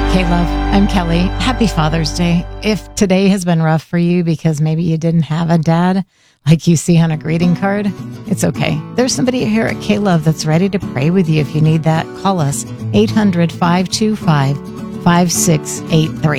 K-Love, I'm Kelly. Happy Father's Day. If today has been rough for you because maybe you didn't have a dad like you see on a greeting card, it's okay. There's somebody here at K-Love that's ready to pray with you if you need that. Call us 800-525-5683.